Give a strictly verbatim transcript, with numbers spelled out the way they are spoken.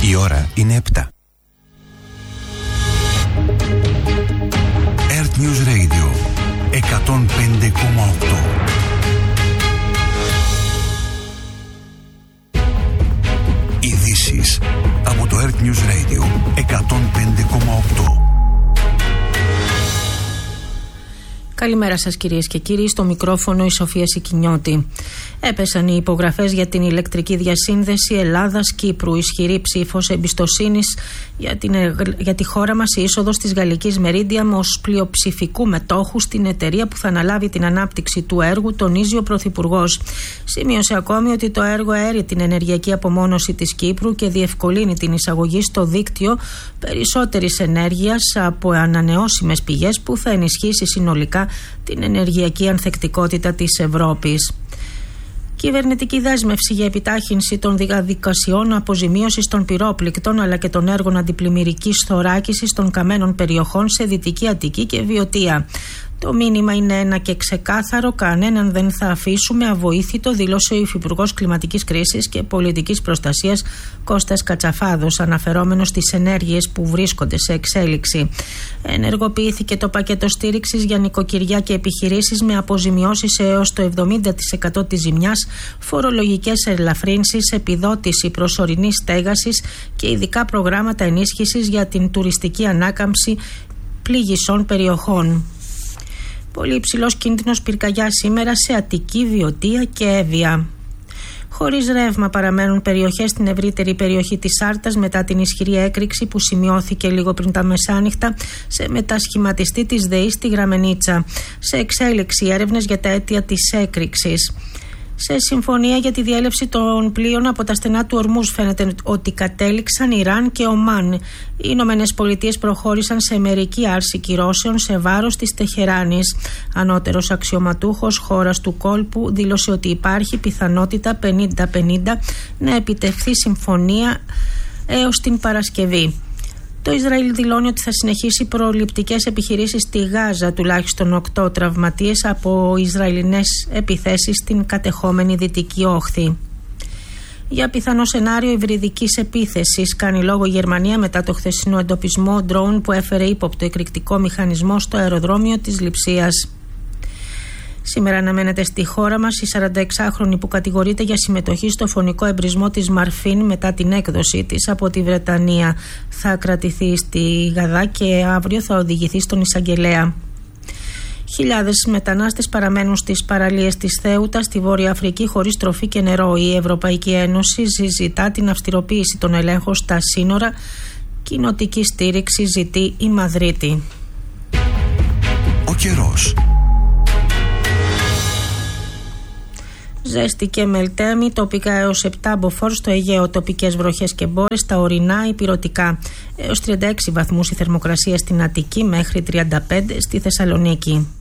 Η ώρα είναι επτά. Earth News Radio εκατόν πέντε κόμμα οκτώ. Ειδήσεις από το Earth News Radio εκατόν πέντε κόμμα οκτώ. Καλημέρα σας κυρίες και κύριοι, στο μικρόφωνο η Σοφία Σικινιώτη. Έπεσαν οι υπογραφές για την ηλεκτρική διασύνδεση Ελλάδας-Κύπρου. Ισχυρή ψήφος εμπιστοσύνης για, την, για τη χώρα μας η είσοδος της γαλλικής Meridiam ως πλειοψηφικού μετόχου στην εταιρεία που θα αναλάβει την ανάπτυξη του έργου, τονίζει ο Πρωθυπουργός. Σημείωσε ακόμη ότι το έργο αέρει την ενεργειακή απομόνωση της Κύπρου και διευκολύνει την εισαγωγή στο δίκτυο περισσότερης ενέργειας από ανανεώσιμες πηγές που θα ενισχύσει συνολικά την ενεργειακή ανθεκτικότητα της Ευρώπης. Κυβερνητική δέσμευση για επιτάχυνση των διαδικασιών αποζημίωσης των πυρόπληκτων αλλά και των έργων αντιπλημμυρικής θωράκισης των καμένων περιοχών σε Δυτική Αττική και Βιωτία. Το μήνυμα είναι ένα και ξεκάθαρο: κανέναν δεν θα αφήσουμε αβοήθητο, δήλωσε ο Υφυπουργός Κλιματικής Κρίσης και Πολιτικής Προστασίας Κώστας Κατσαφάδος, αναφερόμενος στις ενέργειες που βρίσκονται σε εξέλιξη. Ενεργοποιήθηκε το πακέτο στήριξης για νοικοκυριά και επιχειρήσεις με αποζημιώσεις έως το εβδομήντα τοις εκατό της ζημιάς, φορολογικές ελαφρύνσεις, επιδότηση προσωρινής στέγασης και ειδικά προγράμματα ενίσχυσης για την τουριστική ανάκαμψη πληγισσών περιοχών. Πολύ υψηλός κίνδυνος πυρκαγιάς σήμερα σε Αττική, Βιωτία και Εύβοια. Χωρίς ρεύμα παραμένουν περιοχές στην ευρύτερη περιοχή της Άρτας μετά την ισχυρή έκρηξη που σημειώθηκε λίγο πριν τα μεσάνυχτα σε μετασχηματιστή της ΔΕΗ στη Γραμμενίτσα. Σε εξέλιξη έρευνες για τα αίτια της έκρηξης. Σε συμφωνία για τη διέλευση των πλοίων από τα στενά του Ορμούζ φαίνεται ότι κατέληξαν Ιράν και Ομάν. Οι Ηνωμένες Πολιτείες προχώρησαν σε μερική άρση κυρώσεων σε βάρος της Τεχεράνης. Ανώτερος αξιωματούχος χώρας του κόλπου δήλωσε ότι υπάρχει πιθανότητα πενήντα πενήντα να επιτευχθεί συμφωνία έως την Παρασκευή. Το Ισραήλ δηλώνει ότι θα συνεχίσει προληπτικές επιχειρήσεις στη Γάζα, τουλάχιστον οκτώ τραυματίες από Ισραηλινές επιθέσεις στην κατεχόμενη Δυτική Όχθη. Για πιθανό σενάριο υβριδικής επίθεσης κάνει λόγο η Γερμανία μετά το χθεσινό εντοπισμό ντρόουν που έφερε ύποπτο εκρηκτικό μηχανισμό στο αεροδρόμιο της Λειψίας. Σήμερα αναμένεται στη χώρα μας η σαρανταεξάχρονη που κατηγορείται για συμμετοχή στο φωνικό εμπρισμό της Μαρφίν μετά την έκδοσή της από τη Βρετανία. Θα κρατηθεί στη Γαδά και αύριο θα οδηγηθεί στον εισαγγελέα. Χιλιάδες μετανάστες παραμένουν στις παραλίες της Θέουτα στη Βόρεια Αφρική χωρίς τροφή και νερό. Η Ευρωπαϊκή Ένωση συζητά την αυστηροποίηση των ελέγχων στα σύνορα. Κοινοτική στήριξη ζητεί η Μαδρίτη. Ο καιρός. Ζέστη και μελτέμι, τοπικά έως επτά μποφόρ, στο Αιγαίο τοπικές βροχές και μπόρες, στα ορεινά ηπειρωτικά. Έως τριάντα έξι βαθμούς η θερμοκρασία στην Αττική, μέχρι τριάντα πέντε στη Θεσσαλονίκη.